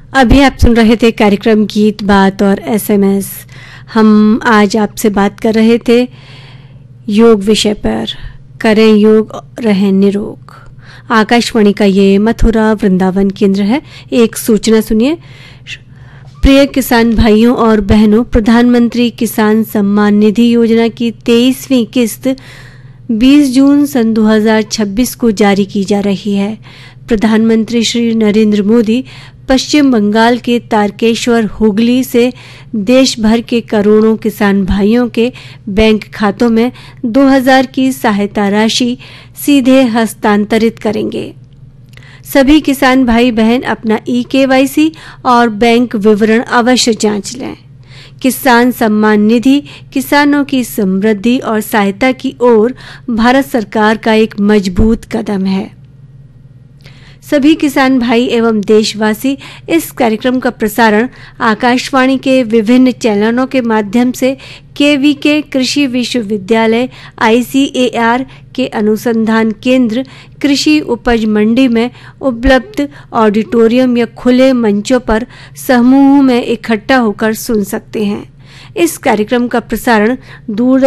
अभी आप सुन रहे थे कार्यक्रम गीत बात और एसएमएस। हम आज आपसे बात कर रहे थे योग विषय पर। करें योग, रहें निरोग। आकाशवाणी का ये मथुरा वृंदावन केंद्र है। एक सूचना सुनिए। प्रिय किसान भाइयों और बहनों, प्रधानमंत्री किसान सम्मान निधि योजना की 23वीं किस्त 20 जून सन 2026 को जारी की जा रही है। प्रधानमंत्री श्री नरेंद्र मोदी पश्चिम बंगाल के तारकेश्वर हुगली से देश भर के करोड़ों किसान भाइयों के बैंक खातों में 2000 की सहायता राशि सीधे हस्तांतरित करेंगे। सभी किसान भाई बहन अपना ई-केवाईसी और बैंक विवरण अवश्य जांच लें। किसान सम्मान निधि किसानों की समृद्धि और सहायता की ओर भारत सरकार का एक मजबूत कदम है। सभी किसान भाई एवं देशवासी इस कार्यक्रम का प्रसारण आकाशवाणी के विभिन्न चैनलों के माध्यम से केवीके कृषि विश्वविद्यालय ICAR के अनुसंधान केंद्र कृषि उपज मंडी में उपलब्ध ऑडिटोरियम या खुले मंचों पर समूह में इकट्ठा होकर सुन सकते हैं। इस कार्यक्रम का प्रसारण दूरदर्शन